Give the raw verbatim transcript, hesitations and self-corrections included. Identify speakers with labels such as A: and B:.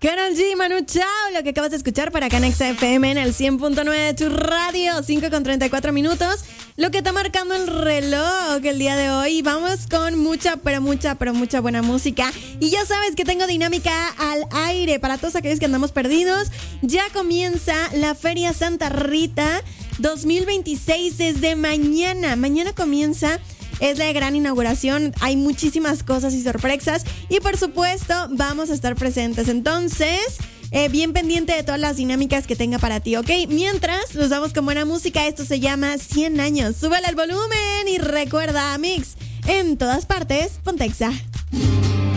A: Karol G, Manu Chao, lo que acabas de escuchar para acá en Exa F M en el cien punto nueve de tu radio, cinco con treinta y cuatro minutos, lo que está marcando el reloj el día de hoy. Vamos con mucha, pero mucha, pero mucha buena música. Y ya sabes que tengo dinámica al aire para todos aquellos que andamos perdidos. Ya comienza la Feria Santa Rita dos mil veintiséis desde mañana. Mañana comienza. Es la gran inauguración, hay muchísimas cosas y sorpresas y por supuesto vamos a estar presentes. Entonces, eh, bien pendiente de todas las dinámicas que tenga para ti, ¿ok? Mientras, nos vamos con buena música, esto se llama cien años. Súbele el volumen y recuerda, Mix, en todas partes, ponte Exa.